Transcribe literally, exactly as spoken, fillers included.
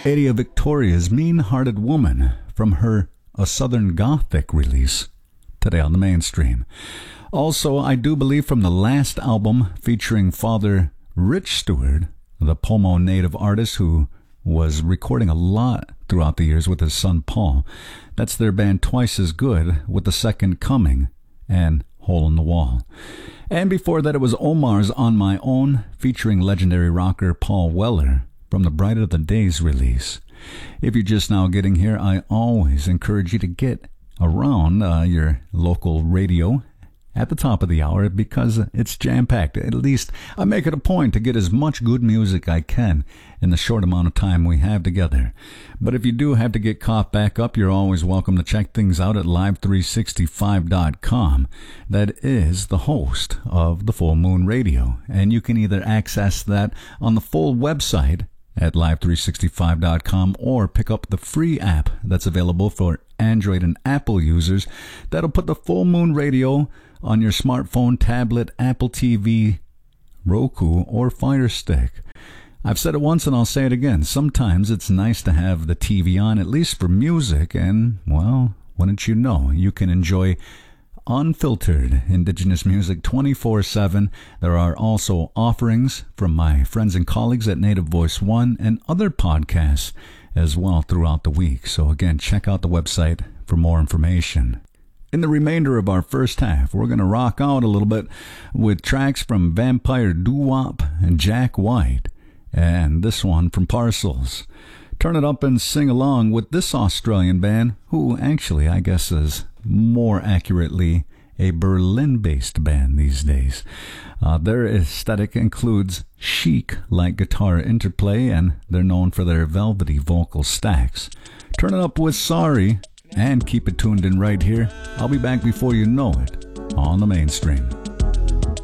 Adia Victoria's Mean-Hearted Woman from her A Southern Gothic release, today on the mainstream. Also, I do believe from the last album featuring Father Rich Stewart, the Pomo native artist who was recording a lot throughout the years with his son Paul. That's their band Twice as Good with The Second Coming and Hole in the Wall. And before that, it was Omar's On My Own featuring legendary rocker Paul Weller from the Bright of the Days release. If you're just now getting here, I always encourage you to get around uh, your local radio at the top of the hour because it's jam-packed. At least I make it a point to get as much good music I can in the short amount of time we have together. But if you do have to get caught back up, you're always welcome to check things out at live three sixty-five dot com. That is the host of the Full Moon Radio, and you can either access that on the full website at live three sixty-five dot com or pick up the free app that's available for Android and Apple users. That'll put the Full Moon Radio on your smartphone, tablet, Apple T V, Roku, or Fire Stick. I've said it once and I'll say it again. Sometimes it's nice to have the T V on, at least for music, and, well, wouldn't you know, you can enjoy unfiltered indigenous music twenty-four seven. There are also offerings from my friends and colleagues at Native Voice One and other podcasts as well throughout the week. So again, check out the website for more information. In the remainder of our first half, we're going to rock out a little bit with tracks from Vampire Doo-Wop and Jack White, and this one from Parcels. Turn it up and sing along with this Australian band, who actually I guess is more accurately a Berlin-based band these days. Uh, their aesthetic includes chic-like guitar interplay, and they're known for their velvety vocal stacks. Turn it up with Sorry, and keep it tuned in right here. I'll be back before you know it on the mainstream.